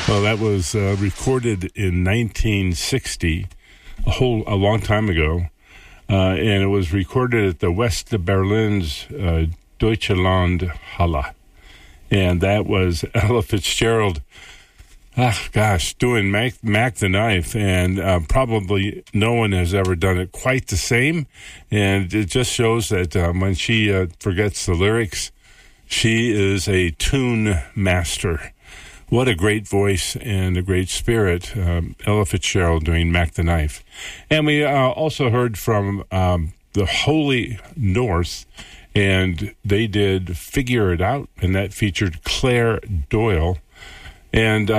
Well, that was recorded in 1960, a long time ago, and it was recorded at the West Berlin's Deutschland Halle, and that was Ella Fitzgerald. Doing Mac the Knife, and probably no one has ever done it quite the same. And it just shows that when she forgets the lyrics, she is a tune master. What a great voice and a great spirit, Ella Fitzgerald doing Mac the Knife. And we also heard from the Holy North, and they did Figure It Out, and that featured Claire Doyle. And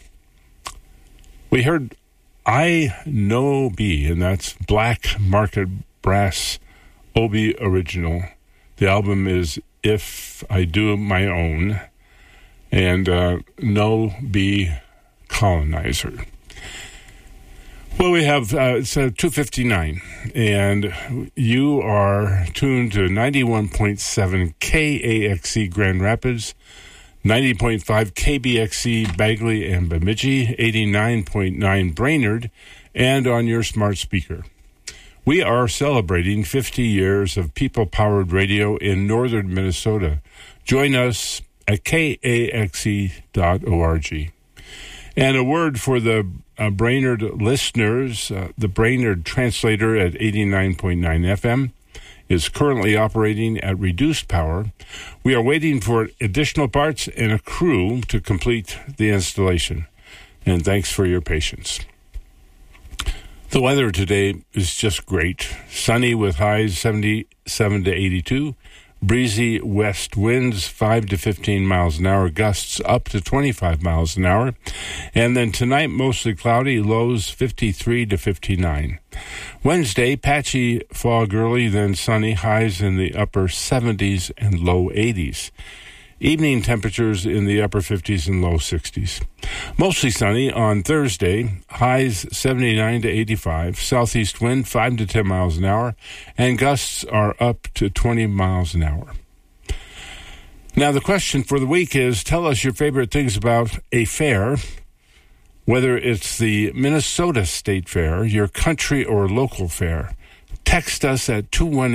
we heard I Know B, and that's Black Market Brass Obi Original. The album is If I Do My Own, and No B Colonizer. Well, we have, it's 2:59, and you are tuned to 91.7 KAXE Grand Rapids, 90.5 KBXE Bagley and Bemidji, 89.9 Brainerd, and on your smart speaker. We are celebrating 50 years of people-powered radio in northern Minnesota. Join us at kaxe.org. And a word for the Brainerd listeners, the Brainerd translator at 89.9 FM is currently operating at reduced power. We are waiting for additional parts and a crew to complete the installation. And thanks for your patience. The weather today is just great. Sunny with highs 77 to 82. Breezy west winds 5 to 15 miles an hour, gusts up to 25 miles an hour. And then tonight, mostly cloudy, lows 53 to 59. Wednesday, patchy fog early, then sunny, highs in the upper 70s and low 80s. Evening temperatures in the upper 50s and low 60s. Mostly sunny on Thursday, highs 79 to 85, southeast wind 5 to 10 miles an hour, and gusts are up to 20 miles an hour. Now, the question for the week is, tell us your favorite things about a fair, whether it's the Minnesota State Fair, your country or local fair. Text us at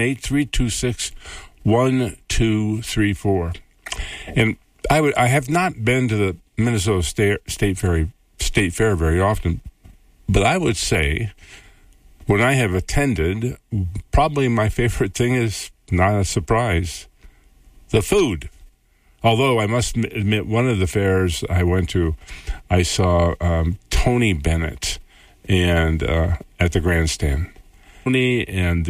218-326-1234. And I have not been to the Minnesota State Fair very often, but I would say when I have attended, probably my favorite thing is, not a surprise, the food. Although I must admit, one of the fairs I went to, I saw Tony Bennett and at the grandstand. Tony and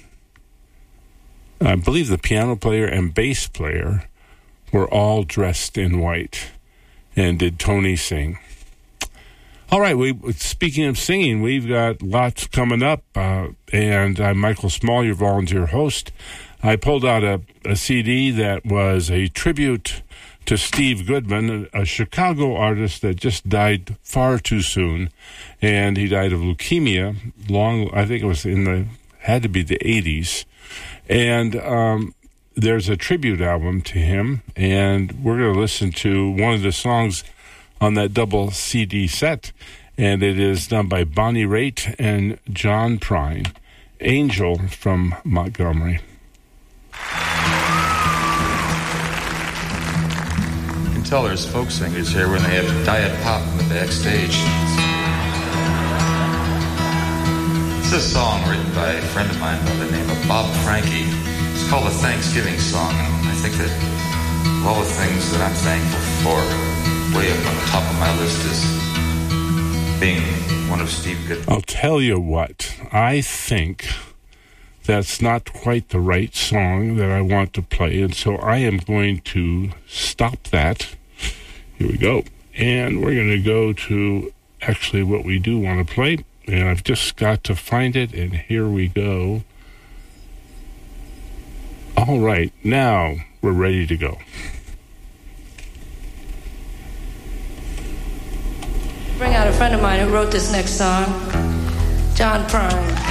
I believe the piano player and bass player were all dressed in white. And did Tony sing? All right, speaking of singing, we've got lots coming up, and I'm Michael Small, your volunteer host. I pulled out a CD that was a tribute to Steve Goodman, a Chicago artist that just died far too soon, and he died of leukemia I think it was had to be the 80s, and there's a tribute album to him, and we're going to listen to one of the songs on that double CD set, and it is done by Bonnie Raitt and John Prine, Angel from Montgomery. You can tell there's folk singers here when they have Diet Pop in the backstage. It's a song written by a friend of mine by the name of Bob Franke. It's called a Thanksgiving song. I think that of all the things that I'm thankful for, way up on the top of my list is being one of Steve Goodman. I'll tell you what, I think that's not quite the right song that I want to play, and so I am going to stop that. Here we go. And we're going to go to actually what we do want to play, and I've just got to find it, and here we go. All right, now we're ready to go. Bring out a friend of mine who wrote this next song, John Prine.